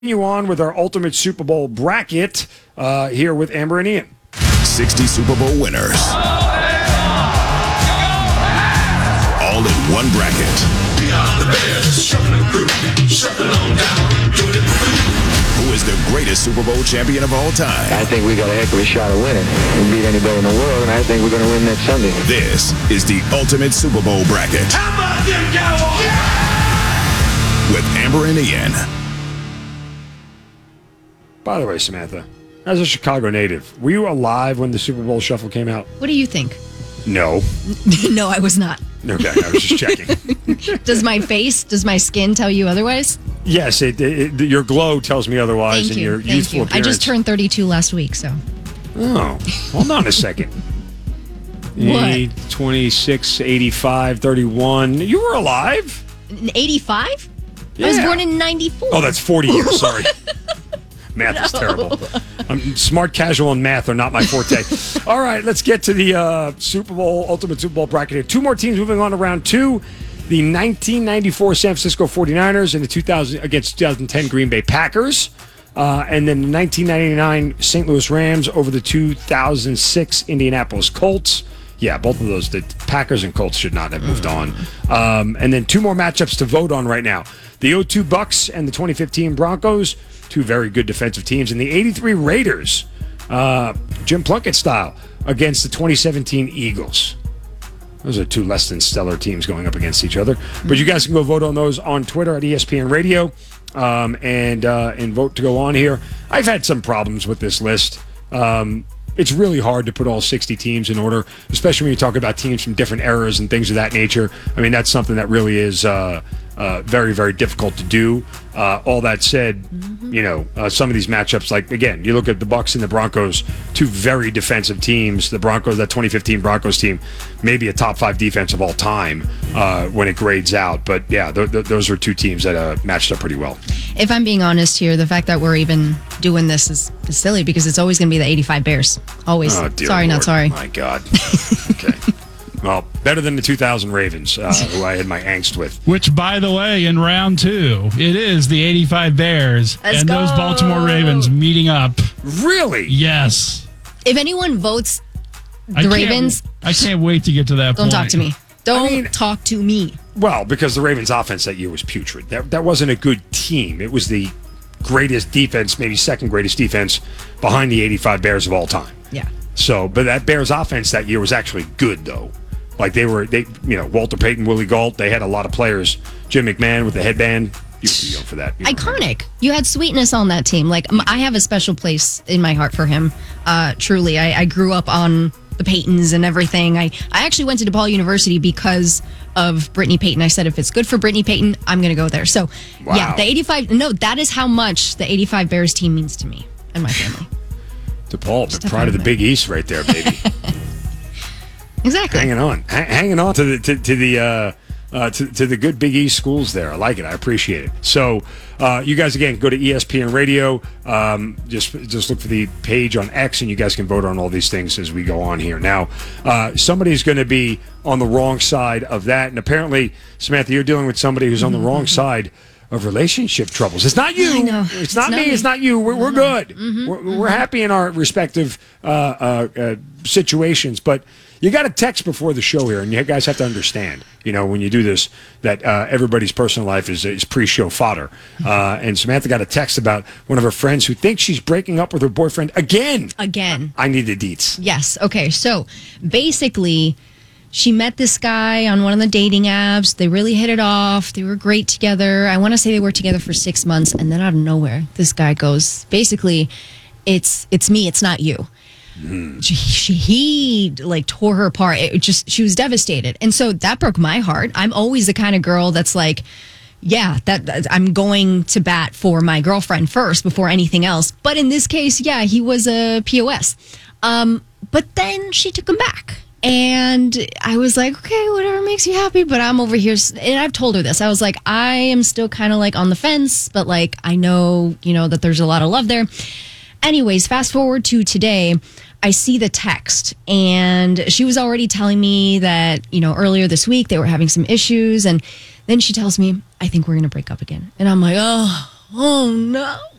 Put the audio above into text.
Continue on with our ultimate Super Bowl bracket here with Amber and Ian. 60 Super Bowl winners. All in one bracket. Who is the greatest Super Bowl champion of all time? I think we got a heck of a shot of winning. We beat anybody in the world, and I think we're going to win next Sunday. This is the ultimate Super Bowl bracket. How about them Cowboys? With Amber and Ian. By the way, Samantha, as a Chicago native, were you alive when the Super Bowl Shuffle came out? What do you think? No. No, I was not. Okay, I was just checking. Does my skin tell you otherwise? Yes, your glow tells me otherwise. Thank and you. Your Thank youthful you. appearance. I just turned 32 last week, so. Oh, hold on a second. What? 26, 85, 31. You were alive? 85? Yeah. I was born in 94. Oh, that's 40 years. Sorry. Math is terrible. Smart, casual, and math are not my forte. All right, let's get to the ultimate Super Bowl bracket here. Two more teams moving on to round two. The 1994 San Francisco 49ers and the 2010 Green Bay Packers. And then the 1999 St. Louis Rams over the 2006 Indianapolis Colts. Yeah, both of those, the Packers and Colts should not have moved on. And then two more matchups to vote on right now. The 02 Bucks and the 2015 Broncos, two very good defensive teams. And the 83 Raiders, Jim Plunkett style, against the 2017 Eagles. Those are two less than stellar teams going up against each other. But you guys can go vote on those on Twitter at ESPN Radio and vote to go on here. I've had some problems with this list. It's really hard to put all 60 teams in order, especially when you talk about teams from different eras and things of that nature. I mean, that's something that really is very, very difficult to do. All that said, some of these matchups, like, again, you look at the Bucs and the Broncos, two very defensive teams. The Broncos, that 2015 Broncos team, maybe a top 5 defense of all time when it grades out. But, yeah, those are two teams that matched up pretty well. If I'm being honest here, the fact that we're even doing this is silly because it's always going to be the 85 Bears. Always. Oh, dear Sorry, Lord. not sorry. My God. Okay. Well, better than the 2000 Ravens, who I had my angst with. Which, by the way, in round two, it is the 85 Bears Let's and go. those Baltimore Ravens meeting up. Really? Yes. If anyone votes the Ravens, I can't wait to get to that don't point. talk to me. Don't talk to me. Well, because the Ravens' offense that year was putrid. That wasn't a good team. It was the greatest defense, maybe second greatest defense behind the 85 Bears of all time. Yeah. So, but that Bears offense that year was actually good, though. Like Walter Payton, Willie Gault, they had a lot of players. Jim McMahon with the headband. You were too young for that. Iconic. You had sweetness on that team. Like, I have a special place in my heart for him. Truly. I grew up on the Paytons and everything. I actually went to DePaul University because of Brittany Payton. I said, if it's good for Brittany Payton, I'm going to go there. So, Wow. yeah, that is how much the 85 Bears team means to me and my family. DePaul, the pride of the Big East right there, baby. Exactly. Hanging on to the good Big East schools there. I like it. I appreciate it. So, you guys again go to ESPN Radio. Just look for the page on X, and you guys can vote on all these things as we go on here. Now, somebody's going to be on the wrong side of that, and apparently, Samantha, you're dealing with somebody who's on the wrong side of relationship troubles. It's not you. I know. It's not me. It's not you. We're good. Mm-hmm. We're happy in our respective situations, but you got to text before the show here, and you guys have to understand, when you do this, that everybody's personal life is pre-show fodder. And Samantha got a text about one of her friends who thinks she's breaking up with her boyfriend again. I need the deets. Yes. Okay. So basically, she met this guy on one of the dating apps. They really hit it off. They were great together. I want to say they were together for 6 months. And then out of nowhere, this guy goes, basically, it's me, it's not you. He tore her apart. She was devastated. And so that broke my heart. I'm always the kind of girl that's like, yeah, that I'm going to bat for my girlfriend first before anything else. But in this case, yeah, he was a POS. But then she took him back. And I was like, okay, whatever makes you happy. But I'm over here. And I've told her this. I was like, I am still kind of on the fence. But I know, that there's a lot of love there. Anyways, fast forward to today. I see the text, and she was already telling me that, earlier this week they were having some issues. And then she tells me, I think we're going to break up again. And I'm like, oh Oh no.